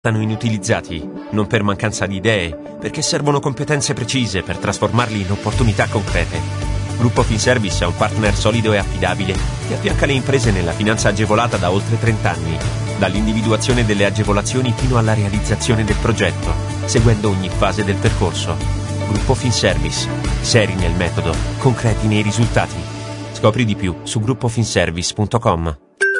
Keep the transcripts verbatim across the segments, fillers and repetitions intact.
Sono inutilizzati, non per mancanza di idee, perché servono competenze precise per trasformarli in opportunità concrete. Gruppo Finservice è un partner solido e affidabile che affianca le imprese nella finanza agevolata da oltre trenta anni, dall'individuazione delle agevolazioni fino alla realizzazione del progetto, seguendo ogni fase del percorso. Gruppo Finservice, seri nel metodo, concreti nei risultati. Scopri di più su gruppo finservice punto com.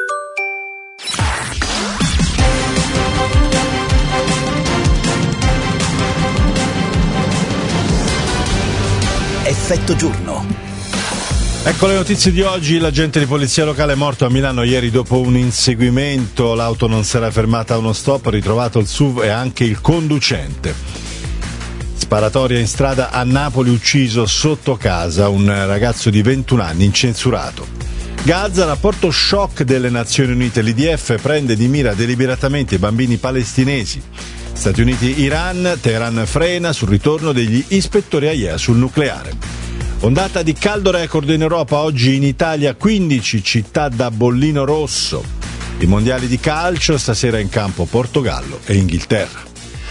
Effetto giorno. Ecco le notizie di oggi. L'agente di polizia locale è morto a Milano ieri dopo un inseguimento. L'auto non si era fermata a uno stop, ritrovato il S U V e anche il conducente. Sparatoria in strada a Napoli, ucciso sotto casa un ragazzo di ventuno anni, incensurato. Gaza, rapporto shock delle Nazioni Unite. L'I D F prende di mira deliberatamente i bambini palestinesi. Stati Uniti, Iran, Teheran frena sul ritorno degli ispettori A I E A sul nucleare. Ondata di caldo record in Europa, oggi in Italia quindici città da bollino rosso. I mondiali di calcio, stasera in campo Portogallo e Inghilterra.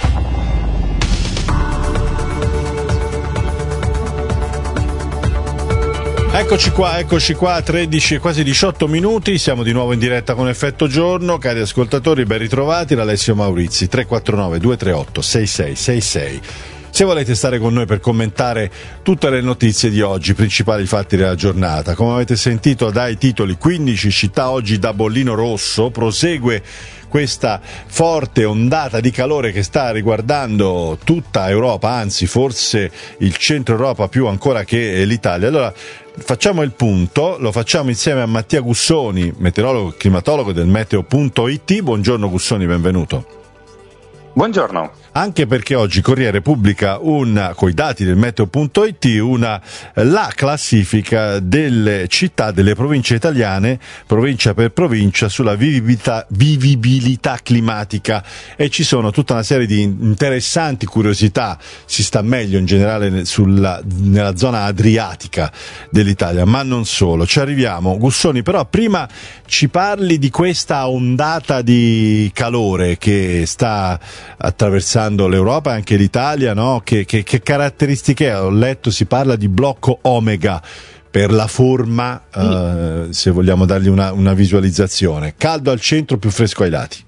Eccoci qua, eccoci qua, tredici e quasi diciotto minuti, siamo di nuovo in diretta con Effetto Giorno. Cari ascoltatori, ben ritrovati da Alessio Maurizi, tre quattro nove due tre otto sei sei sei sei. Se volete stare con noi per commentare tutte le notizie di oggi, i principali fatti della giornata, come avete sentito dai titoli, quindici città oggi da bollino rosso, prosegue questa forte ondata di calore che sta riguardando tutta Europa, anzi forse il centro Europa più ancora che l'Italia. Allora facciamo il punto, lo facciamo insieme a Mattia Gussoni, meteorologo e climatologo del meteo punto it. Buongiorno Gussoni, benvenuto. Buongiorno. Anche perché oggi Corriere pubblica una, coi dati del meteo punto it, una, la classifica delle città, delle province italiane, provincia per provincia, sulla vivibilità, vivibilità climatica, e ci sono tutta una serie di interessanti curiosità. Si sta meglio in generale sulla, nella zona adriatica dell'Italia, ma non solo. Ci arriviamo. Gussoni, però prima ci parli di questa ondata di calore che sta attraversando l'Europa e anche l'Italia, no? Che, che, che caratteristiche ha? Ho letto, si parla di blocco omega per la forma, eh, se vogliamo dargli una, una visualizzazione. Caldo al centro, più fresco ai lati.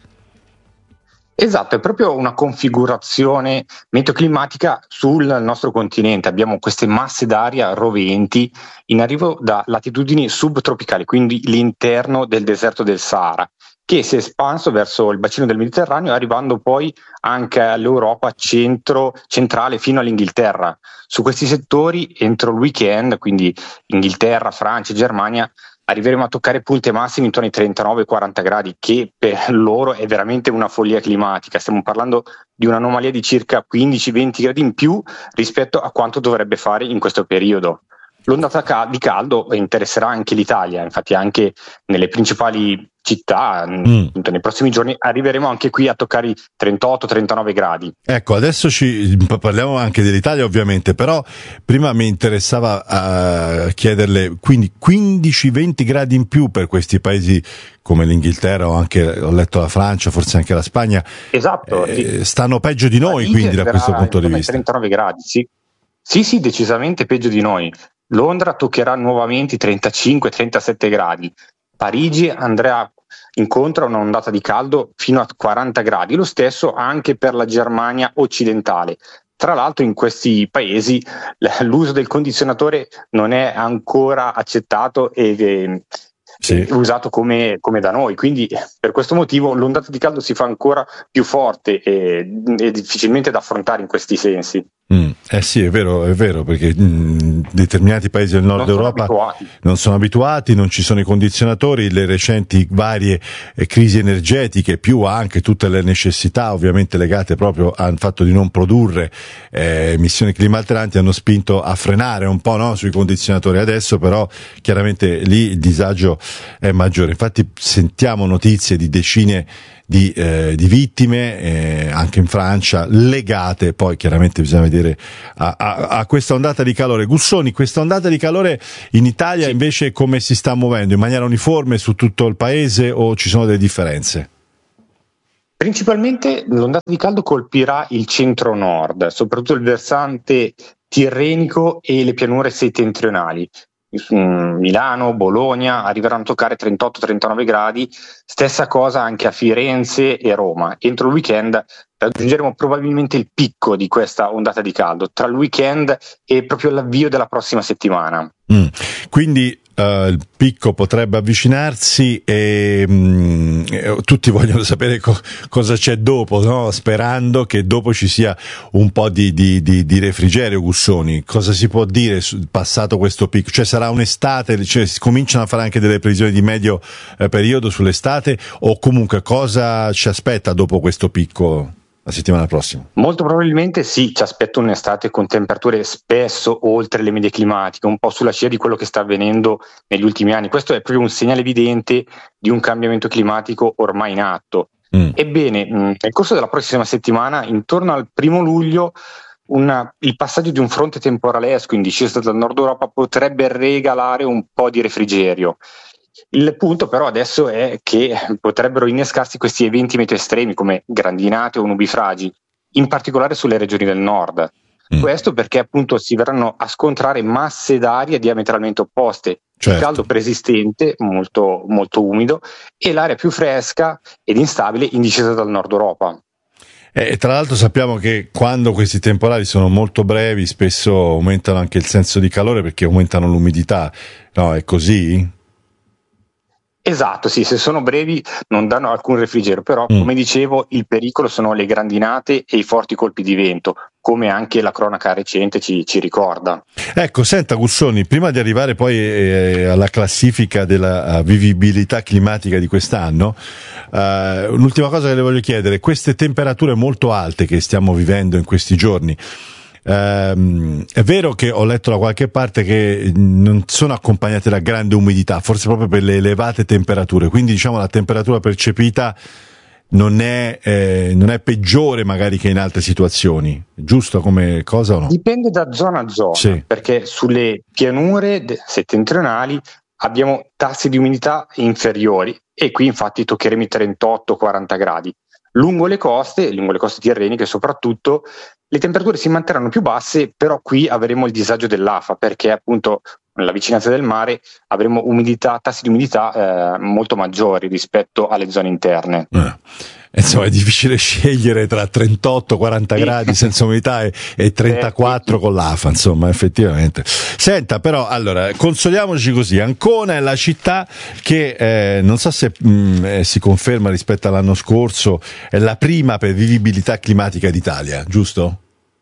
Esatto, è proprio una configurazione meteoclimatica sul nostro continente. Abbiamo queste masse d'aria roventi in arrivo da latitudini subtropicali, quindi l'interno del deserto del Sahara, che si è espanso verso il bacino del Mediterraneo, arrivando poi anche all'Europa centro, centrale fino all'Inghilterra. Su questi settori, entro il weekend, quindi Inghilterra, Francia e Germania, arriveremo a toccare punte massime intorno ai trentanove quaranta gradi, che per loro è veramente una follia climatica. Stiamo parlando di un'anomalia di circa quindici venti gradi in più rispetto a quanto dovrebbe fare in questo periodo. L'ondata di caldo interesserà anche l'Italia, infatti anche nelle principali città, mm. nei prossimi giorni arriveremo anche qui a toccare i trentotto trentanove gradi. Ecco, adesso ci parliamo anche dell'Italia ovviamente, però prima mi interessava uh, chiederle, quindi quindici venti gradi in più per questi paesi come l'Inghilterra o anche, ho letto, la Francia, forse anche la Spagna. Esatto. Eh, sì. Stanno peggio di noi, quindi da questo punto di vista. trentanove gradi, sì. Sì, sì, decisamente peggio di noi. Londra toccherà nuovamente i trentacinque trentasette gradi. Parigi andrà incontro a un'ondata di caldo fino a quaranta gradi, lo stesso anche per la Germania occidentale. Tra l'altro in questi paesi l'uso del condizionatore non è ancora accettato e sì. usato come, come da noi, quindi per questo motivo l'ondata di caldo si fa ancora più forte e, e difficilmente da affrontare in questi sensi. Mm, eh sì, è vero, è vero, perché mh, determinati paesi del nord non Europa sono abituati. non sono abituati, non ci sono i condizionatori, le recenti varie eh, crisi energetiche, più anche tutte le necessità ovviamente legate proprio al fatto di non produrre eh, emissioni climalteranti, hanno spinto a frenare un po', no, sui condizionatori. Adesso però chiaramente lì il disagio è maggiore. Infatti sentiamo notizie di decine Di, eh, di vittime eh, anche in Francia, legate poi chiaramente bisogna vedere a, a, a questa ondata di calore. Gussoni, questa ondata di calore in Italia invece come si sta muovendo? In maniera uniforme su tutto il paese o ci sono delle differenze? Principalmente l'ondata di caldo colpirà il centro-nord, soprattutto il versante tirrenico e le pianure settentrionali. Milano, Bologna arriveranno a toccare trentotto trentanove gradi, stessa cosa anche a Firenze e Roma. Entro il weekend raggiungeremo probabilmente il picco di questa ondata di caldo, tra il weekend e proprio l'avvio della prossima settimana. Mm. Quindi uh, il picco potrebbe avvicinarsi e, mm, e tutti vogliono sapere co- cosa c'è dopo, no? Sperando che dopo ci sia un po' di, di, di, di refrigerio. Gussoni, cosa si può dire su, passato questo picco? Cioè sarà un'estate, cioè, si cominciano a fare anche delle previsioni di medio eh, periodo sull'estate, o comunque cosa ci aspetta dopo questo picco la settimana prossima? Molto probabilmente sì, ci aspetta un'estate con temperature spesso oltre le medie climatiche, un po' sulla scia di quello che sta avvenendo negli ultimi anni. Questo è proprio un segnale evidente di un cambiamento climatico ormai in atto. Mm. Ebbene, nel corso della prossima settimana, intorno al primo luglio, una, il passaggio di un fronte temporalesco in discesa dal nord Europa potrebbe regalare un po' di refrigerio. Il punto però adesso è che potrebbero innescarsi questi eventi meteo estremi come grandinate o nubifragi, in particolare sulle regioni del nord. Mm. Questo perché appunto si verranno a scontrare masse d'aria diametralmente opposte, certo. Il caldo persistente, molto, molto umido, e l'aria più fresca ed instabile in discesa dal nord Europa. E tra l'altro sappiamo che quando questi temporali sono molto brevi spesso aumentano anche il senso di calore perché aumentano l'umidità, no? È così? Esatto, sì, se sono brevi non danno alcun refrigerio, però mm. come dicevo il pericolo sono le grandinate e i forti colpi di vento, come anche la cronaca recente ci, ci ricorda. Ecco, senta Gussoni, prima di arrivare poi eh, alla classifica della uh, vivibilità climatica di quest'anno, uh, un'ultima cosa che le voglio chiedere: queste temperature molto alte che stiamo vivendo in questi giorni, Um, è vero che ho letto da qualche parte che non sono accompagnate da grande umidità, forse proprio per le elevate temperature, quindi diciamo la temperatura percepita non è, eh, non è peggiore magari che in altre situazioni, giusto come cosa o no? Dipende da zona a zona, sì. Perché sulle pianure settentrionali abbiamo tassi di umidità inferiori e qui infatti toccheremo i trentotto quaranta gradi. Lungo le coste, lungo le coste tirreniche soprattutto, le temperature si manterranno più basse, però qui avremo il disagio dell'A F A perché appunto nella vicinanza del mare avremo umidità, tassi di umidità eh, molto maggiori rispetto alle zone interne. Eh. Insomma è difficile scegliere tra trentotto quaranta gradi senza umidità e, e trentaquattro con l'A F A, insomma effettivamente. Senta, però allora consoliamoci così: Ancona è la città che eh, non so se mh, eh, si conferma rispetto all'anno scorso, è la prima per vivibilità climatica d'Italia, giusto?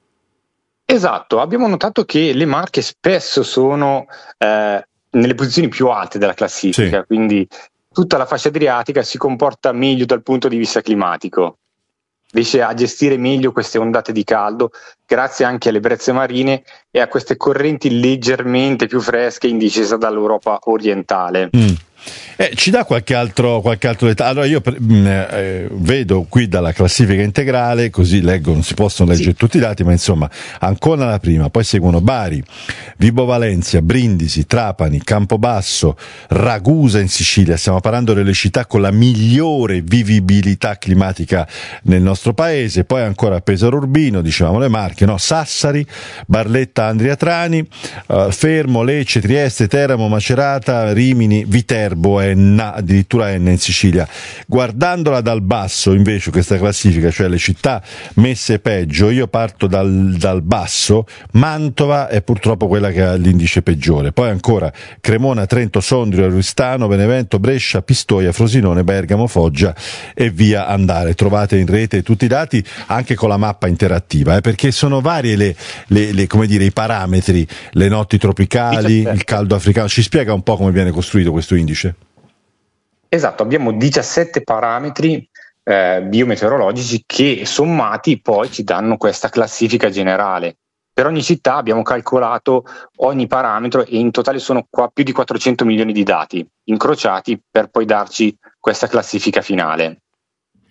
Esatto, abbiamo notato che le Marche spesso sono eh, nelle posizioni più alte della classifica, sì. Quindi tutta la fascia adriatica si comporta meglio dal punto di vista climatico, riesce a gestire meglio queste ondate di caldo grazie anche alle brezze marine e a queste correnti leggermente più fresche in discesa dall'Europa orientale. Mm. Eh, ci dà qualche altro, qualche altro dettaglio? Allora io eh, vedo qui dalla classifica integrale, così leggo, non si possono leggere sì. tutti i dati, ma insomma Ancona la prima, poi seguono Bari, Vibo Valentia, Brindisi, Trapani, Campobasso, Ragusa in Sicilia. Stiamo parlando delle città con la migliore vivibilità climatica nel nostro paese. Poi ancora Pesaro Urbino, dicevamo le Marche, no? Sassari, Barletta, Andriatrani, uh, Fermo, Lecce, Trieste, Teramo, Macerata, Rimini, Viterbo, Enna, addirittura Enna in Sicilia. Guardandola dal basso invece questa classifica, cioè le città messe peggio, io parto dal, dal basso. Mantova è purtroppo quella che ha l'indice peggiore, poi ancora Cremona, Trento, Sondrio, Oristano, Benevento, Brescia, Pistoia, Frosinone, Bergamo, Foggia e via andare. Trovate in rete tutti i dati anche con la mappa interattiva, eh, perché sono varie le, le, le come dire i parametri, le notti tropicali, il caldo africano. Ci spiega un po' come viene costruito questo indice? Esatto, abbiamo diciassette parametri eh, biometeorologici che sommati poi ci danno questa classifica generale. Per ogni città abbiamo calcolato ogni parametro e in totale sono qua più di quattrocento milioni di dati incrociati per poi darci questa classifica finale.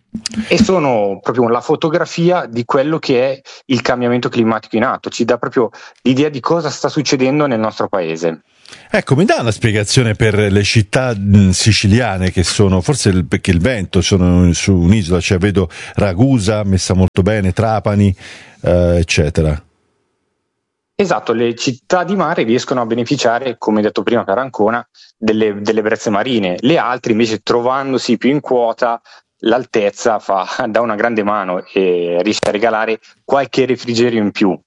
e sono proprio la fotografia di quello che è il cambiamento climatico in atto, ci dà proprio l'idea di cosa sta succedendo nel nostro paese. Ecco, mi dà una spiegazione per le città siciliane che sono, forse perché il vento, sono su un'isola, cioè vedo Ragusa messa molto bene, Trapani, eh, eccetera. Esatto, le città di mare riescono a beneficiare, come detto prima per Ancona, delle, delle brezze marine, le altre invece trovandosi più in quota l'altezza fa, dà una grande mano e riesce a regalare qualche refrigerio in più.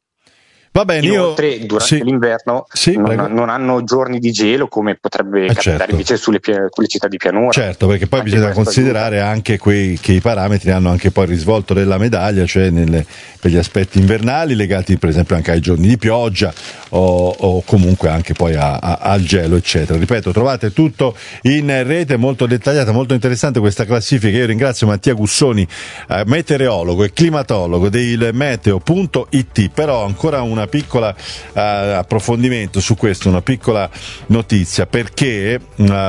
Va bene, Inoltre, io... durante sì. l'inverno sì, non, non hanno giorni di gelo come potrebbe eh capitare certo. invece sulle, sulle città di pianura. Certo, perché poi Anche bisogna considerare aiuta. Anche quei, che i parametri hanno anche poi il risvolto della medaglia, cioè nelle, per gli aspetti invernali legati per esempio anche ai giorni di pioggia o, o comunque anche poi a, a, al gelo, eccetera. Ripeto, trovate tutto in rete, molto dettagliata, molto interessante questa classifica. Io ringrazio Mattia Gussoni, eh, meteorologo e climatologo del meteo punto it, però ancora una piccola Uh, approfondimento su questo, una piccola notizia, perché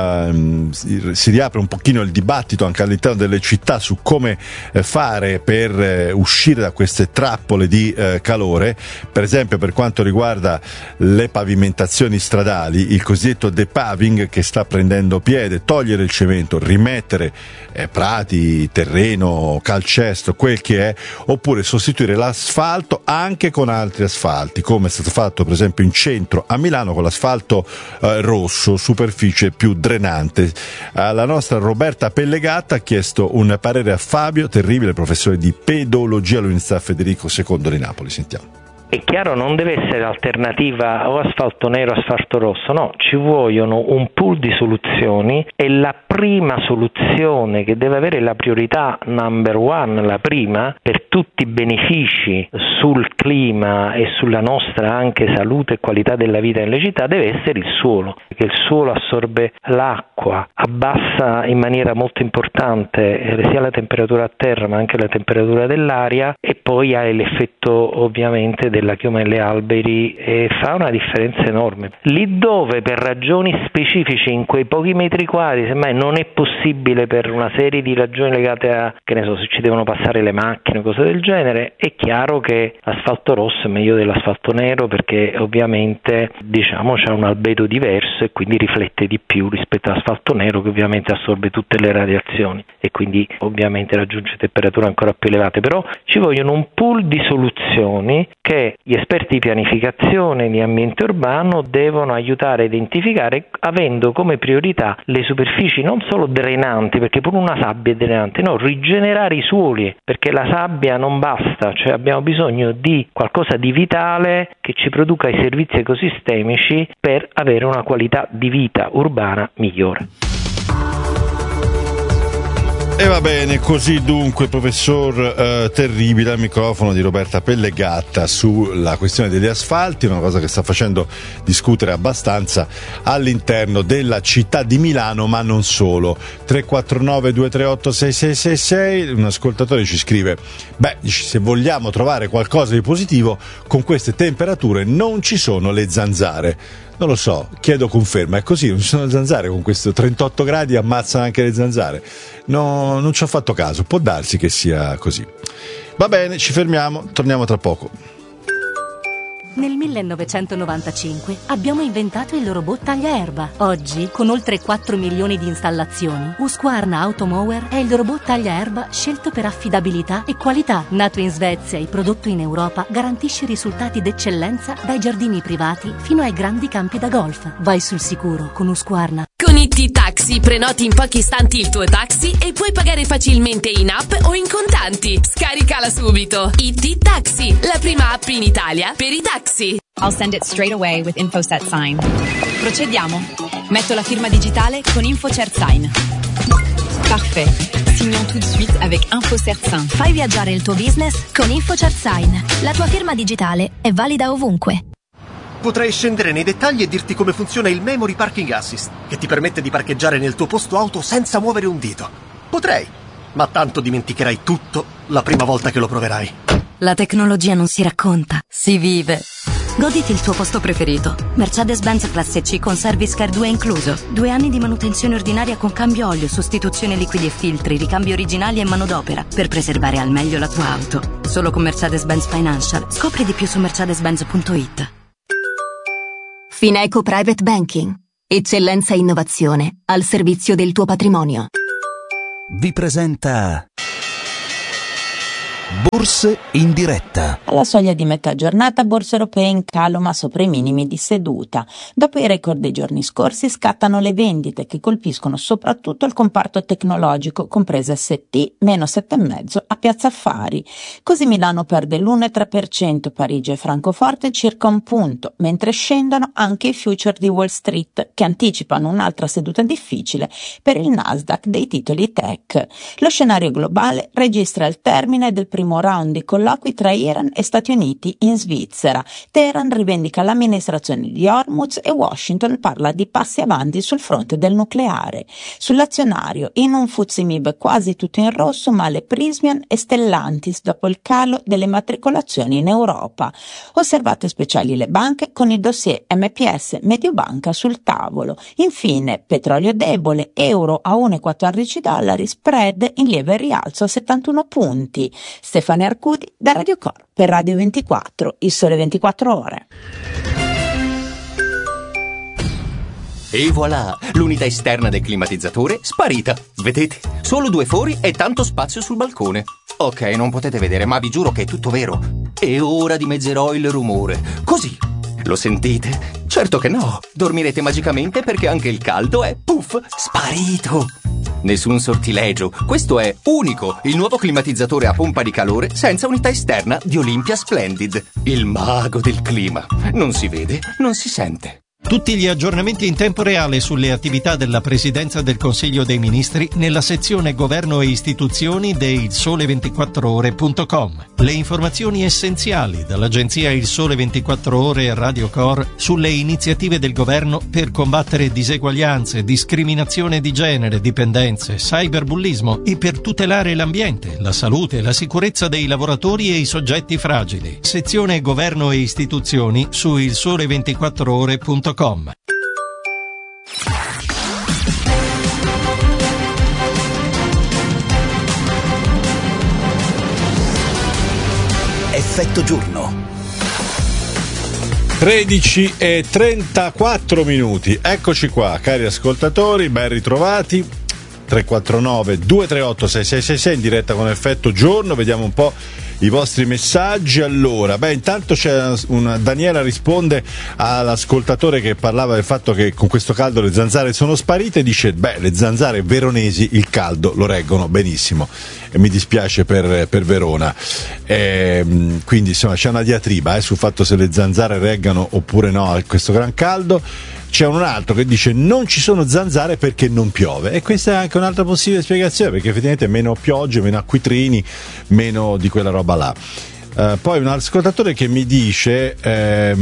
uh, si riapre un pochino il dibattito anche all'interno delle città su come uh, fare per uh, uscire da queste trappole di uh, calore, per esempio per quanto riguarda le pavimentazioni stradali, il cosiddetto depaving che sta prendendo piede, togliere il cemento, rimettere eh, prati, terreno, calcesto, quel che è, oppure sostituire l'asfalto anche con altri asfalti, come è stato fatto per esempio in centro a Milano con l'asfalto eh, rosso, superficie più drenante. Eh, la nostra Roberta Pellegatta ha chiesto un parere a Fabio Terribile, professore di pedologia all'Università Federico secondo di Napoli. Sentiamo. È chiaro, non deve essere alternativa o asfalto nero o asfalto rosso, no, ci vogliono un pool di soluzioni e la prima soluzione che deve avere la priorità number one, la prima, per tutti i benefici sul clima e sulla nostra anche salute e qualità della vita nelle città, deve essere il suolo, perché il suolo assorbe l'acqua, abbassa in maniera molto importante sia la temperatura a terra ma anche la temperatura dell'aria e poi ha l'effetto ovviamente del della chioma delle alberi e fa una differenza enorme. Lì dove per ragioni specifiche in quei pochi metri quadri semmai non è possibile per una serie di ragioni legate a, che ne so, se ci devono passare le macchine o cose del genere, è chiaro che l'asfalto rosso è meglio dell'asfalto nero perché ovviamente diciamo c'ha un albedo diverso e quindi riflette di più rispetto all'asfalto nero che ovviamente assorbe tutte le radiazioni e quindi ovviamente raggiunge temperature ancora più elevate, però ci vogliono un pool di soluzioni che gli esperti di pianificazione di ambiente urbano devono aiutare a identificare avendo come priorità le superfici non solo drenanti, perché pure una sabbia è drenante, no, rigenerare i suoli, perché la sabbia non basta, cioè abbiamo bisogno di qualcosa di vitale che ci produca i servizi ecosistemici per avere una qualità di vita urbana migliore. E va bene, così dunque professor eh, Terribile al microfono di Roberta Pellegatta sulla questione degli asfalti, una cosa che sta facendo discutere abbastanza all'interno della città di Milano, ma non solo. tre quattro nove due tre otto sei sei sei sei, un ascoltatore ci scrive: beh, se vogliamo trovare qualcosa di positivo, con queste temperature non ci sono le zanzare. Non lo so, chiedo conferma, è così, non ci sono le zanzare con questo trentotto gradi, ammazzano anche le zanzare. No, non ci ho fatto caso, può darsi che sia così. Va bene, ci fermiamo, torniamo tra poco. Nel millenovecentonovantacinque abbiamo inventato il robot tagliaerba. Oggi, con oltre quattro milioni di installazioni, Husqvarna Automower è il robot tagliaerba scelto per affidabilità e qualità. Nato in Svezia e prodotto in Europa, garantisce risultati d'eccellenza dai giardini privati fino ai grandi campi da golf. Vai sul sicuro con Husqvarna. Con I T Taxi prenoti in pochi istanti il tuo taxi e puoi pagare facilmente in app o in contanti. Scaricala subito. I T Taxi, la prima app in Italia per i taxi. I'll send it straight away with InfoSet Sign. Procediamo. Metto la firma digitale con InfoCert Sign. Parfait. Signons tout de suite avec InfoCert Sign. Fai viaggiare il tuo business con InfoCert Sign. La tua firma digitale è valida ovunque. Potrei scendere nei dettagli e dirti come funziona il Memory Parking Assist, che ti permette di parcheggiare nel tuo posto auto senza muovere un dito. Potrei, ma tanto dimenticherai tutto la prima volta che lo proverai. La tecnologia non si racconta, si vive. Goditi il tuo posto preferito. Mercedes-Benz Classe C con Service Care due incluso. Due anni di manutenzione ordinaria con cambio olio, sostituzione liquidi e filtri, ricambi originali e manodopera per preservare al meglio la tua auto. Solo con Mercedes-Benz Financial. Scopri di più su mercedes benz punto it. Fineco Private Banking. Eccellenza e innovazione al servizio del tuo patrimonio. Vi presenta Borse in diretta. Alla soglia di metà giornata, borse europee in calo ma sopra i minimi di seduta. Dopo i record dei giorni scorsi scattano le vendite che colpiscono soprattutto il comparto tecnologico, compresa S T, meno sette virgola cinque a Piazza Affari. Così Milano perde l'uno virgola tre per cento, Parigi e Francoforte circa un punto, mentre scendono anche i future di Wall Street, che anticipano un'altra seduta difficile per il Nasdaq dei titoli tech. Lo scenario globale registra il termine del primo round di colloqui tra Iran e Stati Uniti in Svizzera. Teheran rivendica l'amministrazione di Hormuz e Washington parla di passi avanti sul fronte del nucleare. Sull'azionario, in un F T S E M I B quasi tutto in rosso, ma le Prysmian e Stellantis dopo il calo delle matricolazioni in Europa. Osservate speciali le banche con il dossier M P S Mediobanca sul tavolo. Infine, petrolio debole, euro a uno virgola quattordici dollari, spread in lieve rialzo a settantuno punti. Stefania Arcudi da Radio Cor per Radio ventiquattro, il sole ventiquattro ore. E voilà, l'unità esterna del climatizzatore sparita. Vedete? Solo due fori e tanto spazio sul balcone. Ok, non potete vedere, ma vi giuro che è tutto vero. E ora dimezzerò il rumore. Così. Lo sentite? Certo che no. Dormirete magicamente perché anche il caldo è, puff, sparito. Nessun sortilegio. Questo è unico, il nuovo climatizzatore a pompa di calore senza unità esterna di Olympia Splendid. Il mago del clima. Non si vede, non si sente. Tutti gli aggiornamenti in tempo reale sulle attività della Presidenza del Consiglio dei Ministri nella sezione Governo e Istituzioni di il sole ventiquattro ore punto com. Le informazioni essenziali dall'agenzia Il Sole ventiquattro Ore e Radio Cor sulle iniziative del Governo per combattere diseguaglianze, discriminazione di genere, dipendenze, cyberbullismo e per tutelare l'ambiente, la salute e la sicurezza dei lavoratori e i soggetti fragili. Sezione Governo e Istituzioni su il sole ventiquattro ore punto com. Effetto giorno. tredici e trentaquattro minuti. Eccoci qua, cari ascoltatori, ben ritrovati. tre quattro nove due tre otto sei sei sei sei in diretta con Effetto Giorno. Vediamo un po' i vostri messaggi. Allora, beh, intanto c'è una Daniela risponde all'ascoltatore che parlava del fatto che con questo caldo le zanzare sono sparite. Dice: beh, le zanzare veronesi il caldo lo reggono benissimo, e mi dispiace per, per Verona. E, quindi insomma c'è una diatriba eh, sul fatto se le zanzare reggano oppure no a questo gran caldo. C'è un altro che dice: non ci sono zanzare perché non piove, e questa è anche un'altra possibile spiegazione, perché effettivamente meno piogge, meno acquitrini, meno di quella roba là. Uh, poi un ascoltatore che mi dice eh,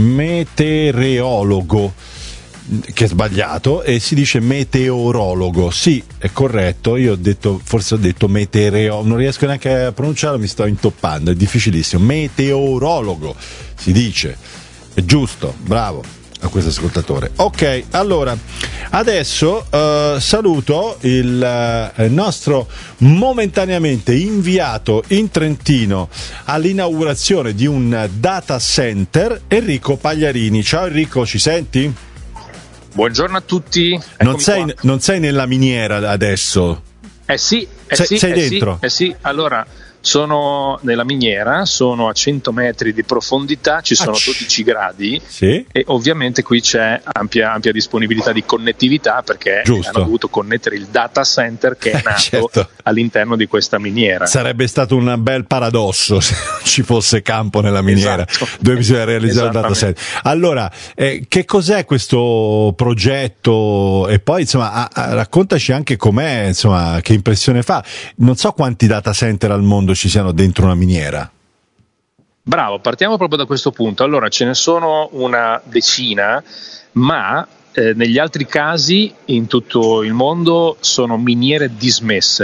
meteorologo, che è sbagliato, e si dice meteorologo. Sì, è corretto, io ho detto, forse ho detto meteorologo, non riesco neanche a pronunciarlo, mi sto intoppando, è difficilissimo. Meteorologo si dice, è giusto, bravo a questo ascoltatore. Ok, allora adesso uh, saluto il uh, nostro momentaneamente inviato in Trentino all'inaugurazione di un data center, Enrico Pagliarini. Ciao Enrico, ci senti? Buongiorno a tutti. Non sei, non sei nella miniera adesso? Eh sì, eh sei, sì, sei eh dentro? Sì, eh sì, allora sono nella miniera, sono a cento metri di profondità, ci sono dodici gradi, sì. E ovviamente qui c'è ampia, ampia disponibilità di connettività, perché Giusto. hanno dovuto connettere il data center che è nato certo. all'interno di questa miniera. Sarebbe stato un bel paradosso se non ci fosse campo nella miniera, esatto. dove bisogna realizzare un data center. Allora, eh, che cos'è questo progetto? E poi insomma a, a, raccontaci anche com'è, insomma, che impressione fa. Non so quanti data center al mondo ci siano dentro una miniera. Bravo, partiamo proprio da questo punto. Allora, ce ne sono una decina, ma eh, negli altri casi in tutto il mondo sono miniere dismesse.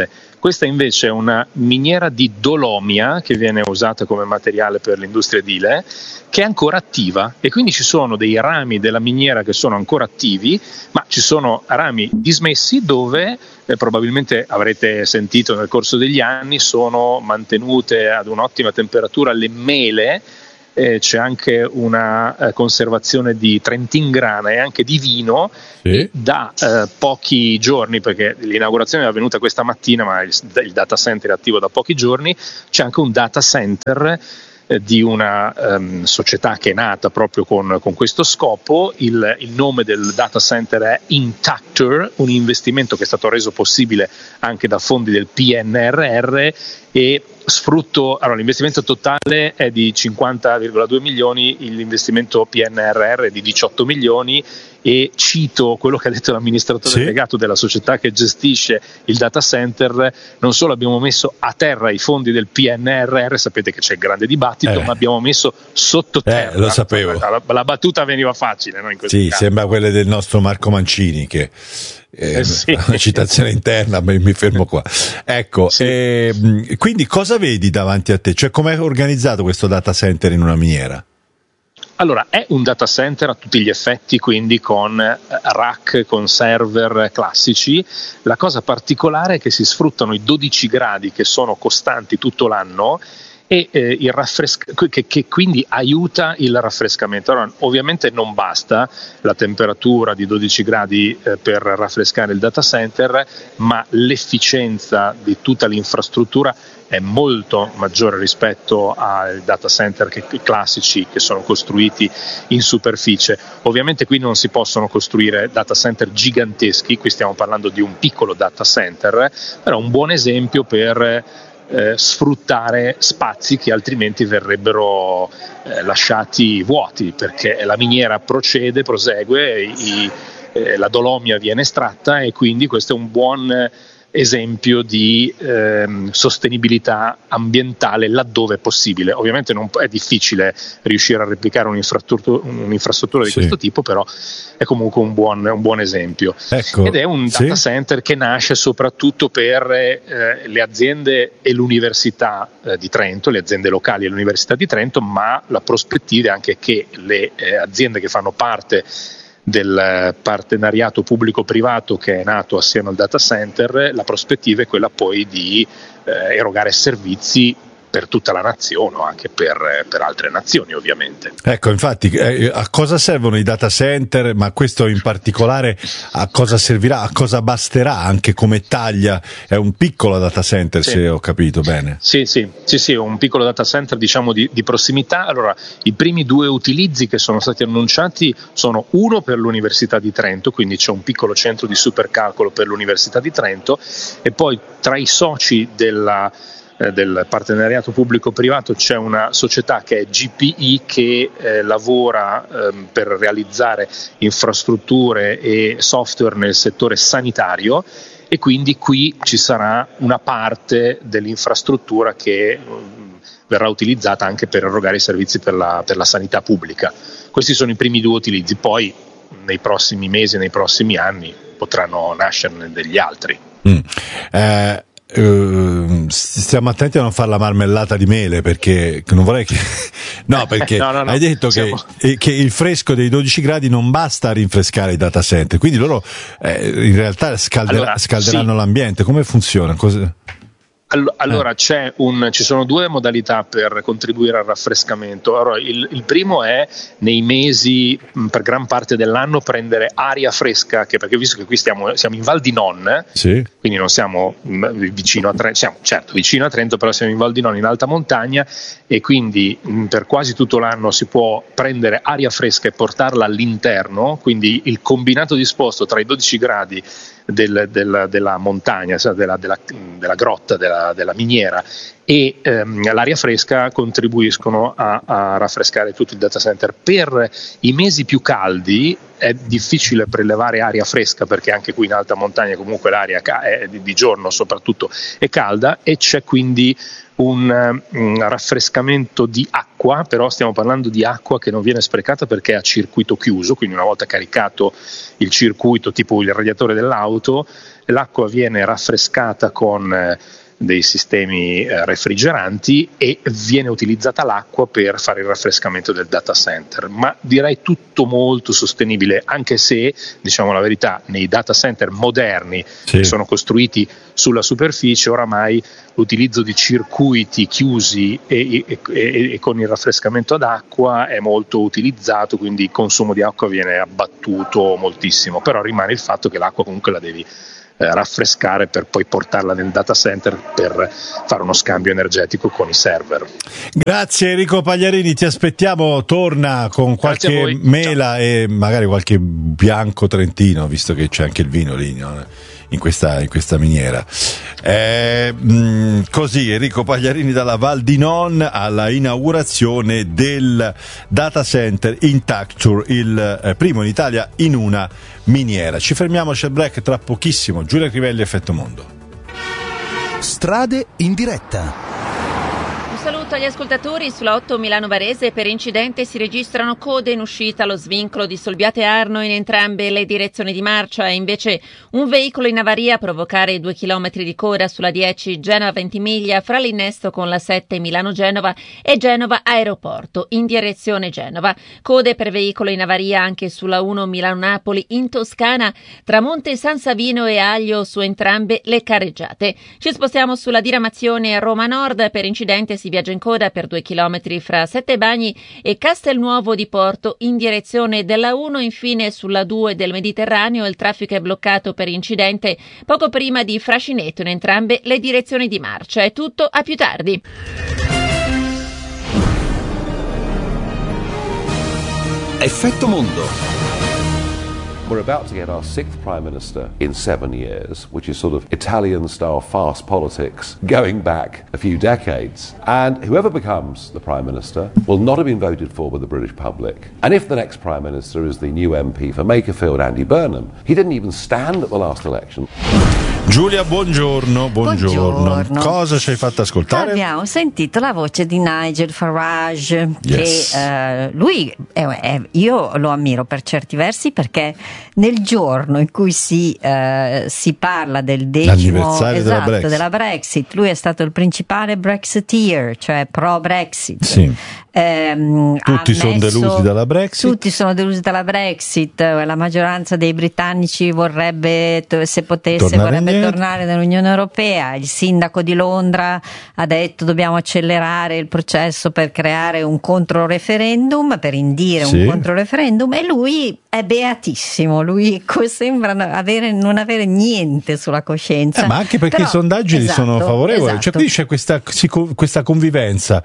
Questa invece è una miniera di dolomia che viene usata come materiale per l'industria edile, che è ancora attiva, e quindi ci sono dei rami della miniera che sono ancora attivi, ma ci sono rami dismessi dove eh, probabilmente avrete sentito nel corso degli anni sono mantenute ad un'ottima temperatura le mele. Eh, c'è anche una eh, conservazione di Trentingrana e anche di vino, sì. E da eh, pochi giorni, perché l'inaugurazione è avvenuta questa mattina ma il, il data center è attivo da pochi giorni, c'è anche un data center eh, di una um, società che è nata proprio con, con questo scopo. Il, il nome del data center è Intactor, un investimento che è stato reso possibile anche da fondi del P N R R, e sfrutto, allora l'investimento totale è di cinquanta virgola due milioni, l'investimento P N R R è di diciotto milioni, e cito quello che ha detto l'amministratore sì. delegato della società che gestisce il data center: non solo abbiamo messo a terra i fondi del P N R R, sapete che c'è il grande dibattito, eh. ma abbiamo messo sottoterra. Eh, lo sapevo. La, la battuta veniva facile, no, in questo sì, caso. Sembra quelle del nostro Marco Mancini, che Eh, eh sì. una citazione interna, ma mi fermo qua. Ecco, sì. eh, quindi cosa vedi davanti a te? Cioè, com'è organizzato questo data center in una miniera? Allora, è un data center a tutti gli effetti, quindi con rack, con server classici. La cosa particolare è che si sfruttano i dodici gradi che sono costanti tutto l'anno, e eh, il raffresca- che, che quindi aiuta il raffrescamento. Allora, ovviamente non basta la temperatura di dodici gradi eh, per raffrescare il data center, ma l'efficienza di tutta l'infrastruttura è molto maggiore rispetto ai data center che, classici che sono costruiti in superficie. Ovviamente qui non si possono costruire data center giganteschi, qui stiamo parlando di un piccolo data center, però un buon esempio per Eh, sfruttare spazi che altrimenti verrebbero eh, lasciati vuoti, perché la miniera procede, prosegue, i, eh, la dolomia viene estratta, e quindi questo è un buon esempio di ehm, sostenibilità ambientale laddove è possibile. Ovviamente non è difficile riuscire a replicare un'infrastruttura, un'infrastruttura di sì. questo tipo, però è comunque un buon, un buon esempio. Ecco, ed è un data sì. center che nasce soprattutto per eh, le aziende e l'Università eh, di Trento, le aziende locali e l'Università di Trento, ma la prospettiva è anche che le eh, aziende che fanno parte del partenariato pubblico-privato che è nato assieme al data center, la prospettiva è quella poi di eh, erogare servizi per tutta la nazione, o anche per, per altre nazioni ovviamente. Ecco, infatti, eh, a cosa servono i data center, ma questo in particolare a cosa servirà, a cosa basterà anche come taglia? È un piccolo data center, sì. se ho capito bene. Sì, sì, sì, sì, un piccolo data center diciamo di, di prossimità. Allora, i primi due utilizzi che sono stati annunciati sono uno per l'Università di Trento, quindi c'è un piccolo centro di supercalcolo per l'Università di Trento, e poi tra i soci della del partenariato pubblico-privato c'è una società che è G P I che eh, lavora ehm, per realizzare infrastrutture e software nel settore sanitario, e quindi qui ci sarà una parte dell'infrastruttura che mh, verrà utilizzata anche per erogare i servizi per la, per la sanità pubblica. Questi sono i primi due utilizzi, poi nei prossimi mesi, nei prossimi anni potranno nascerne degli altri. Mm. Eh... Uh, stiamo attenti a non fare la marmellata di mele, perché non vorrei che no perché no, no, no. hai detto Siamo... che, che il fresco dei dodici gradi non basta a rinfrescare i data center, quindi loro eh, in realtà scaldera- allora, scalderanno sì. l'ambiente. Come funziona? Cosa... Allora eh. c'è un, ci sono due modalità per contribuire al raffrescamento. Allora, il, il primo è nei mesi, per gran parte dell'anno, prendere aria fresca, che, perché visto che qui stiamo, siamo in Val di Non, sì. quindi non siamo vicino a Trento, siamo certo vicino a Trento, però siamo in Val di Non, in alta montagna, e quindi per quasi tutto l'anno si può prendere aria fresca e portarla all'interno, quindi il combinato disposto tra i dodici gradi del, del, della montagna, della, della, della grotta, della della, della miniera e ehm, l'aria fresca contribuiscono a, a raffrescare tutto il data center. Per i mesi più caldi è difficile prelevare aria fresca, perché anche qui in alta montagna comunque l'aria è, di giorno soprattutto è calda, e c'è quindi un, un raffrescamento di acqua, però stiamo parlando di acqua che non viene sprecata perché è a circuito chiuso, quindi una volta caricato il circuito, tipo il radiatore dell'auto, l'acqua viene raffrescata con eh, dei sistemi eh, refrigeranti e viene utilizzata l'acqua per fare il raffrescamento del data center. Ma direi tutto molto sostenibile, anche se, diciamo la verità, nei data center moderni sì. che sono costruiti sulla superficie, oramai l'utilizzo di circuiti chiusi e, e, e, e con il raffrescamento ad acqua è molto utilizzato, quindi il consumo di acqua viene abbattuto moltissimo, però rimane il fatto che l'acqua comunque la devi Eh, raffrescare per poi portarla nel data center per fare uno scambio energetico con i server. Grazie Enrico Pagliarini, ti aspettiamo, torna con qualche mela. Ciao. E magari qualche bianco trentino, visto che c'è anche il vino lì, no? in, questa, in questa miniera. Eh, mh, così Enrico Pagliarini dalla Val di Non alla inaugurazione del data center Intacture, il eh, primo in Italia in una miniera. Ci fermiamo, c'è il break tra pochissimo. Giulia Crivelli, Effetto Mondo. Strade in diretta. Un saluto agli ascoltatori. Sulla otto Milano Varese per incidente si registrano code in uscita allo svincolo di Solbiate Arno in entrambe le direzioni di marcia, e invece un veicolo in avaria a provocare due chilometri di coda sulla dieci Genova Ventimiglia fra l'innesto con la sette Milano Genova e Genova Aeroporto in direzione Genova. Code per veicolo in avaria anche sulla uno Milano Napoli in Toscana tra Monte San Savino e Aglio su entrambe le carreggiate. Ci spostiamo sulla diramazione a Roma Nord. Per incidente si viaggia in coda per due chilometri fra Sette Bagni e Castelnuovo di Porto in direzione della uno. Infine sulla due del Mediterraneo il traffico è bloccato per incidente poco prima di Frascineto in entrambe le direzioni di marcia. È tutto, a più tardi. Effetto Mondo. We're about to get our sixth Prime Minister in seven years, which is sort of Italian-style fast politics going back a few decades. And whoever becomes the Prime Minister will not have been voted for by the British public. And if the next Prime Minister is the new M P for Makerfield, Andy Burnham, he didn't even stand at the last election. Giulia, buongiorno, buongiorno. Buongiorno. Cosa ci hai fatto ascoltare? Abbiamo sentito la voce di Nigel Farage, yes. che eh, lui, è, è, io lo ammiro per certi versi, perché nel giorno in cui si, eh, si parla del decimo esatto, della, Brexit. della Brexit, lui è stato il principale Brexiteer, cioè pro Brexit. Sì. Ehm, tutti sono delusi dalla Brexit. Tutti sono delusi dalla Brexit. La maggioranza dei britannici vorrebbe, se potesse, tornare vorrebbe indietro. tornare nell'Unione Europea. Il sindaco di Londra ha detto dobbiamo accelerare il processo per creare un controreferendum, per indire sì. un controreferendum, e lui è beatissimo. Lui sembra avere, non avere niente sulla coscienza. Eh, ma anche perché Però, i sondaggi esatto, sono favorevoli. Esatto. Cioè, qui c'è questa, questa convivenza.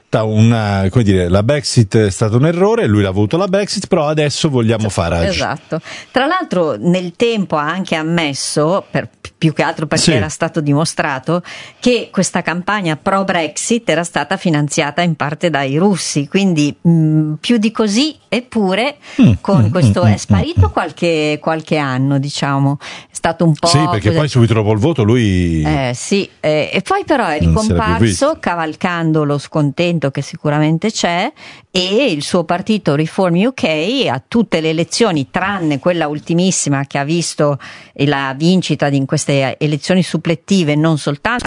Una, come dire, la Brexit è stato un errore, lui l'ha avuto la Brexit, però adesso vogliamo fare esatto. Tra l'altro nel tempo ha anche ammesso, per, più che altro perché sì. era stato dimostrato, che questa campagna pro Brexit era stata finanziata in parte dai russi, quindi mh, più di così. Eppure mm, con questo mm, è sparito mm, qualche, qualche anno, diciamo, è stato un po'... Sì, perché poi subito dopo il voto lui... Eh sì, eh, e poi però è ricomparso cavalcando lo scontento che sicuramente c'è, e il suo partito Reform U K a tutte le elezioni, tranne quella ultimissima che ha visto la vincita in queste elezioni supplettive, non soltanto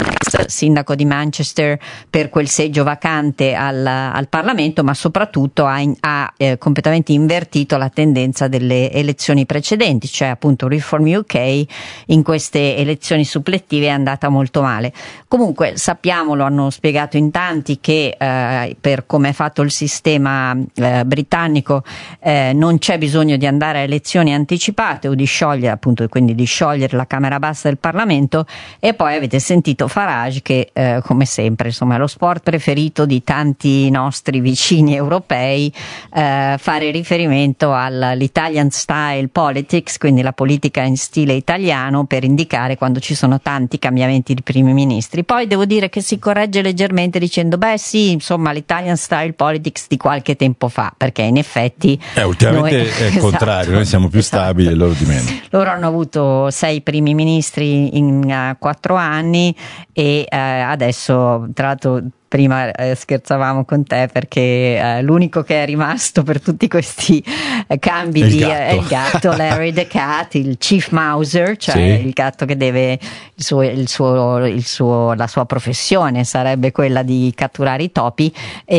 sindaco di Manchester per quel seggio vacante al, al Parlamento, ma soprattutto ha, ha eh, completamente invertito la tendenza delle elezioni precedenti, cioè appunto Reform U K in queste elezioni supplettive è andata molto male. Comunque sappiamo, lo hanno spiegato in tanti, che eh, per come è fatto il sistema eh, britannico eh, non c'è bisogno di andare a elezioni anticipate o di sciogliere, appunto, quindi di sciogliere la Camera Bassa del Parlamento. E poi avete sentito Farage Farage che eh, come sempre insomma è lo sport preferito di tanti nostri vicini europei, eh, fare riferimento all'Italian style politics, quindi la politica in stile italiano, per indicare quando ci sono tanti cambiamenti di primi ministri. Poi devo dire che si corregge leggermente dicendo beh sì, insomma l'Italian style politics di qualche tempo fa, perché in effetti eh, ultimamente noi, è il esatto, contrario, noi siamo più stabili e loro di meno. Loro hanno avuto sei primi ministri in uh, quattro anni e uh, adesso, tra l'altro prima eh, scherzavamo con te perché eh, l'unico che è rimasto per tutti questi eh, cambi il di, gatto. Eh, è il gatto Larry the Cat, il Chief Mouser, cioè sì. il gatto che deve il suo, il suo, il suo, la sua professione sarebbe quella di catturare i topi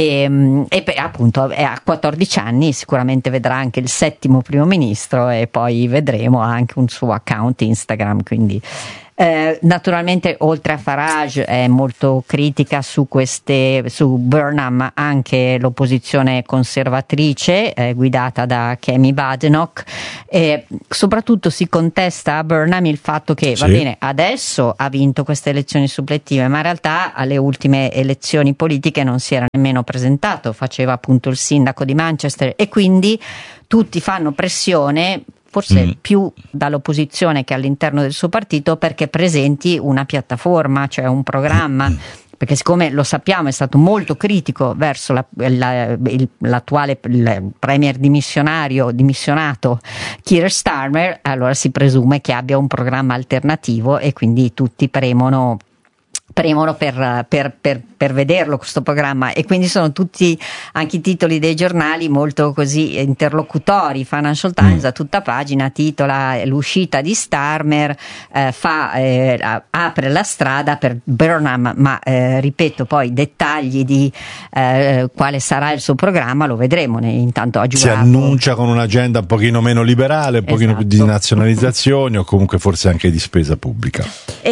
e, e appunto è a quattordici anni, sicuramente vedrà anche il settimo primo ministro e poi vedremo anche un suo account Instagram, quindi Eh, naturalmente oltre a Farage è molto critica su queste su Burnham anche l'opposizione conservatrice eh, guidata da Kemi Badenoch, e soprattutto si contesta a Burnham il fatto che sì. va bene, adesso ha vinto queste elezioni suppletive, ma in realtà alle ultime elezioni politiche non si era nemmeno presentato, faceva appunto il sindaco di Manchester e quindi tutti fanno pressione, forse mm. più dall'opposizione che all'interno del suo partito, perché presenti una piattaforma, cioè un programma, mm. perché siccome lo sappiamo è stato molto critico verso la, la, il, l'attuale il premier dimissionario, dimissionato Keir Starmer, allora si presume che abbia un programma alternativo e quindi tutti premono premono per, per, per, per vederlo questo programma, e quindi sono tutti anche i titoli dei giornali molto così interlocutori. Financial Times mm. a tutta pagina titola l'uscita di Starmer eh, fa, eh, apre la strada per Burnham, ma eh, ripeto poi dettagli di eh, quale sarà il suo programma lo vedremo. Intanto ha giurato, si annuncia con un'agenda un pochino meno liberale, un pochino esatto. più di nazionalizzazioni o comunque forse anche di spesa pubblica.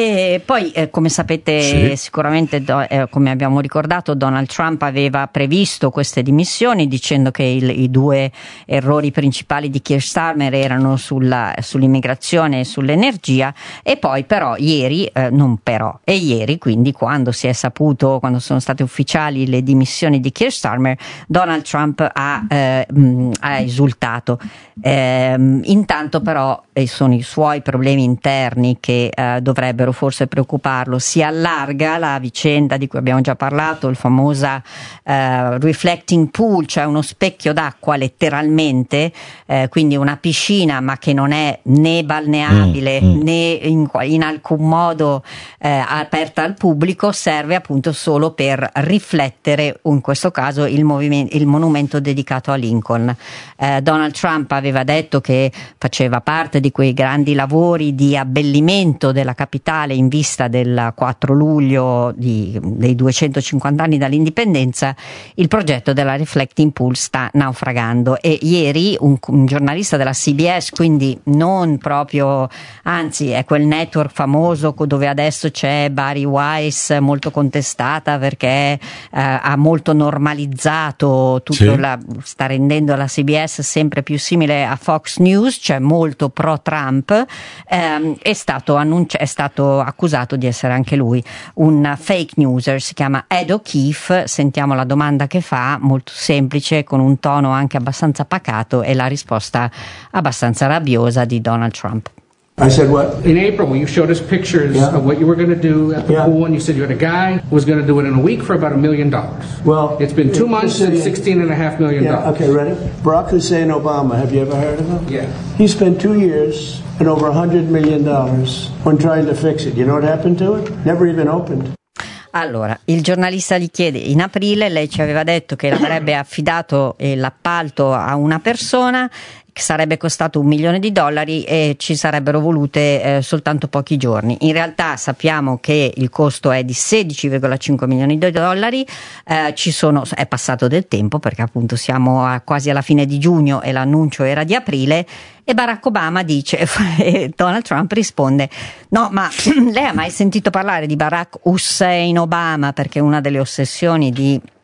E poi eh, come sapete sì. sicuramente do, eh, come abbiamo ricordato Donald Trump aveva previsto queste dimissioni dicendo che il, i due errori principali di Keir Starmer erano sulla, sull'immigrazione e sull'energia, e poi però ieri eh, non però e ieri quindi quando si è saputo, quando sono state ufficiali le dimissioni di Keir Starmer, Donald Trump ha, eh, mh, ha esultato. Eh, intanto però eh, sono i suoi problemi interni che eh, dovrebbero forse preoccuparlo. Si allarga la vicenda di cui abbiamo già parlato, il famosa eh, reflecting pool, cioè uno specchio d'acqua letteralmente, eh, quindi una piscina ma che non è né balneabile mm, mm. né in, in alcun modo eh, aperta al pubblico, serve appunto solo per riflettere in questo caso il, movimento, il monumento dedicato a Lincoln. eh, Donald Trump aveva detto che faceva parte di quei grandi lavori di abbellimento della capitale in vista del quattro luglio di, dei duecentocinquanta anni dall'indipendenza. Il progetto della reflecting pool sta naufragando e ieri un, un giornalista della C B S, quindi non proprio, anzi è quel network famoso dove adesso c'è Bari Weiss molto contestata perché eh, ha molto normalizzato tutto, sì. la, sta rendendo la C B S sempre più simile a Fox News, cioè molto pro Trump, ehm, è stato annunci- è stato accusato di essere anche lui un fake newser. Si chiama Ed O'Keefe. Sentiamo la domanda che fa, molto semplice, con un tono anche abbastanza pacato, e la risposta abbastanza rabbiosa di Donald Trump. I said what? In April, when you showed us pictures yeah. of what you were going to do at the yeah. pool, and you said you had a guy who was going to do it in a week for about a million dollars. Well, it's been two months and sixteen and a half million yeah, dollars. Okay, ready? Barack Hussein Obama. Have you ever heard of him? Yeah. He spent two years and over a hundred million dollars on trying to fix it. You know what happened to it? Never even opened. Allora, il giornalista gli chiede, in aprile lei ci aveva detto che avrebbe affidato eh, l'appalto a una persona, che sarebbe costato un milione di dollari e ci sarebbero volute eh, soltanto pochi giorni. In realtà sappiamo che il costo è di sedici virgola cinque milioni di dollari, eh, ci sono, è passato del tempo perché appunto siamo a, quasi alla fine di giugno e l'annuncio era di aprile, e Barack Obama dice, e Donald Trump risponde, no ma lei ha mai sentito parlare di Barack Hussein Obama? Perché una delle ossessioni di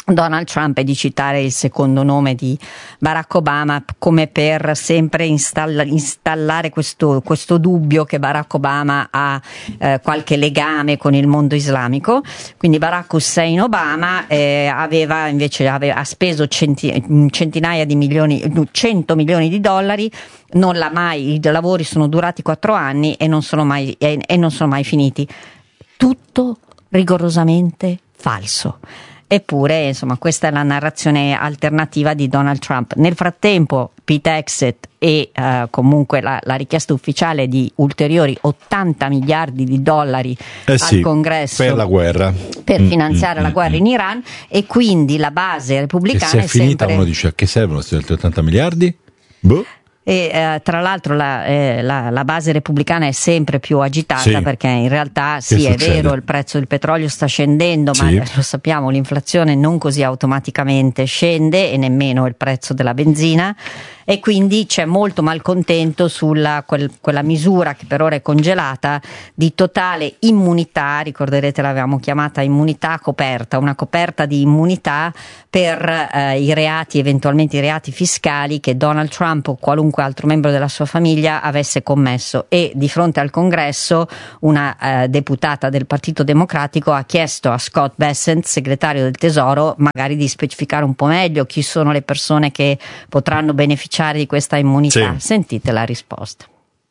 Donald Trump e di citare il secondo nome di Barack Obama come per sempre installa, installare questo, questo dubbio che Barack Obama ha eh, qualche legame con il mondo islamico. Quindi Barack Hussein Obama eh, aveva invece aveva, ha speso centi, centinaia di milioni, cento milioni di dollari, non l'ha mai, i lavori sono durati quattro anni e non sono mai, e, e non sono mai finiti. Tutto rigorosamente falso. Eppure, insomma, questa è la narrazione alternativa di Donald Trump. Nel frattempo, Pete Hegseth e uh, comunque la, la richiesta ufficiale di ulteriori ottanta miliardi di dollari eh al sì, Congresso per la guerra, per mm, finanziare mm, la guerra mm, in Iran, e quindi la base repubblicana che se è è finita sempre... uno dice a che servono questi altri ottanta miliardi? Boh. E eh, tra l'altro la, eh, la, la base repubblicana è sempre più agitata, sì, perché in realtà che sì, è succede? vero, il prezzo del petrolio sta scendendo, sì, ma lo sappiamo, l'inflazione non così automaticamente scende, e nemmeno il prezzo della benzina, e quindi c'è molto malcontento sulla quel, quella misura che per ora è congelata di totale immunità. Ricorderete, l'avevamo chiamata immunità coperta, una coperta di immunità per eh, i reati, eventualmente i reati fiscali che Donald Trump o qualunque altro membro della sua famiglia avesse commesso. E di fronte al Congresso una eh, deputata del Partito Democratico ha chiesto a Scott Bessent, segretario del Tesoro, magari di specificare un po' meglio chi sono le persone che potranno beneficiare di questa immunità. Sì. Sentite la risposta.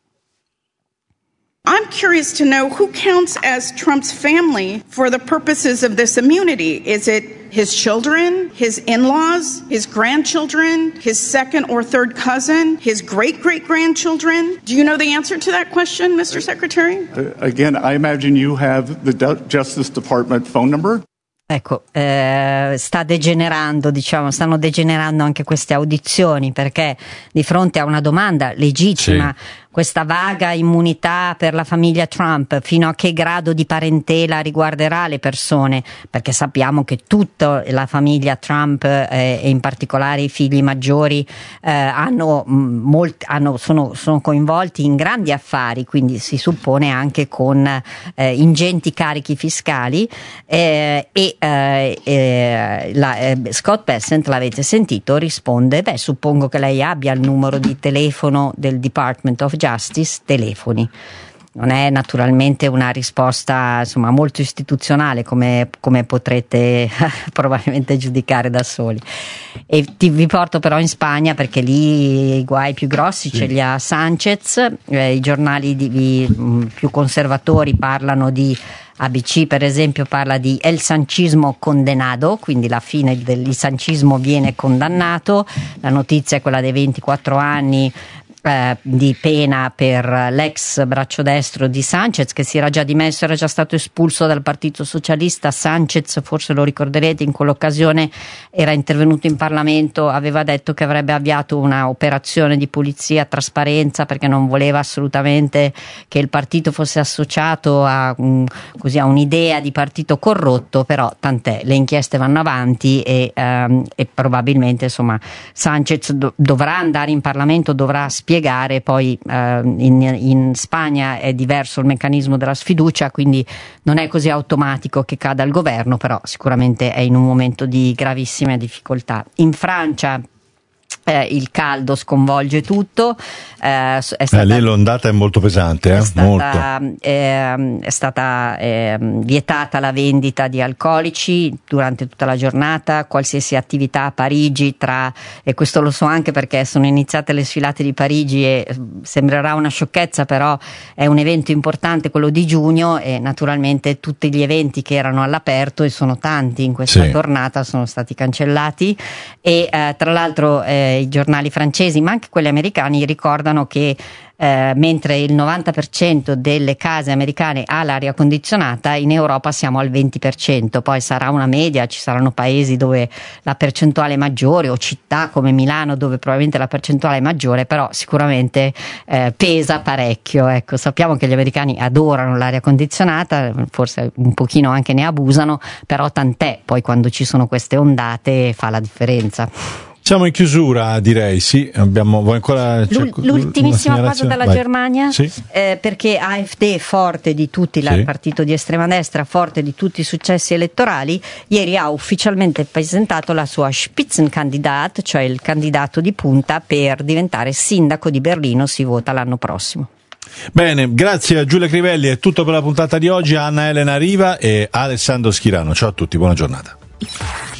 I'm curious to know who counts as Trump's family for the purposes of this immunity. Is it his children, his in-laws, his grandchildren, his second or third cousin, his great-great-grandchildren? Do you know the answer to that question, Mister Secretary? Uh, again, I imagine you have the D- Justice Department phone number. Ecco, eh, sta degenerando, diciamo, stanno degenerando anche queste audizioni, perché di fronte a una domanda legittima, sì, questa vaga immunità per la famiglia Trump, fino a che grado di parentela riguarderà le persone, perché sappiamo che tutta la famiglia Trump eh, e in particolare i figli maggiori eh, hanno, mh, molti, hanno, sono, sono coinvolti in grandi affari, quindi si suppone anche con eh, ingenti carichi fiscali, eh, e eh, eh, la, eh, Scott Bessent, l'avete sentito, risponde: beh, suppongo che lei abbia il numero di telefono del Department of Justice, telefoni. Non è naturalmente una risposta, insomma, molto istituzionale, come, come potrete probabilmente giudicare da soli. E ti, vi porto però in Spagna, perché lì i guai più grossi sì. ce li ha Sanchez. Eh, i giornali di, di, mh, più conservatori parlano di A B C, per esempio, parla di El Sancismo condenado, quindi la fine del sancismo viene condannato. La notizia è quella dei ventiquattro anni Eh, di pena per l'ex braccio destro di Sanchez, che si era già dimesso, era già stato espulso dal Partito Socialista. Sanchez, forse lo ricorderete, in quell'occasione era intervenuto in Parlamento, aveva detto che avrebbe avviato una operazione di pulizia, trasparenza, perché non voleva assolutamente che il partito fosse associato a, um, così, a un'idea di partito corrotto. Però tant'è, le inchieste vanno avanti e, um, e probabilmente, insomma, Sanchez do- dovrà andare in Parlamento, dovrà spiegare spiegare, poi eh, in, in Spagna è diverso il meccanismo della sfiducia, quindi non è così automatico che cada il governo, però sicuramente è in un momento di gravissime difficoltà. In Francia Eh, il caldo sconvolge tutto, eh, è stata, eh, lì l'ondata è molto pesante, eh? è stata, molto. Eh, è stata eh, vietata la vendita di alcolici durante tutta la giornata, qualsiasi attività a Parigi, tra, e questo lo so anche perché sono iniziate le sfilate di Parigi e sembrerà una sciocchezza, però è un evento importante quello di giugno, e naturalmente tutti gli eventi che erano all'aperto, e sono tanti in questa sì. tornata, sono stati cancellati. E eh, tra l'altro eh, i giornali francesi, ma anche quelli americani, ricordano che eh, mentre il novanta per cento delle case americane ha l'aria condizionata, in Europa siamo al venti per cento. Poi sarà una media, ci saranno paesi dove la percentuale è maggiore, o città come Milano dove probabilmente la percentuale è maggiore, però sicuramente eh, pesa parecchio. Ecco, sappiamo che gli americani adorano l'aria condizionata, forse un pochino anche ne abusano, però tant'è, poi quando ci sono queste ondate fa la differenza. Siamo in chiusura, direi, sì. Abbiamo vuoi ancora L'ul- l'ultimissima cosa dalla Vai. Germania, sì. eh, perché AfD, forte di tutti, il Sì. partito di estrema destra, forte di tutti i successi elettorali, ieri ha ufficialmente presentato la sua Spitzenkandidat, cioè il candidato di punta per diventare sindaco di Berlino. Si vota l'anno prossimo. Bene, grazie a Giulia Crivelli, è tutto per la puntata di oggi, a Anna Elena Riva e Alessandro Schirano. Ciao a tutti, buona giornata.